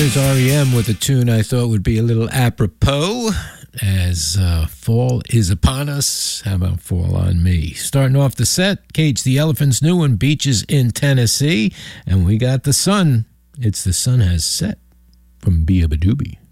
Here's REM with a tune I thought would be a little apropos as fall is upon us. How about Fall on Me? Starting off the set, Cage the Elephant's new one, Beaches in Tennessee. And we got The Sun. It's The Sun Has Set from Bia Badoobie.